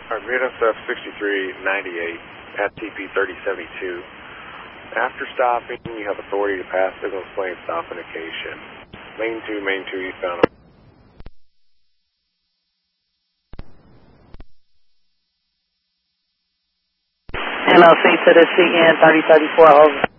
VNSF 6398 at TP 3072. After stopping, you have authority to pass signal display and stop indication. Main 2 eastbound. LLC to the CN 3034 over.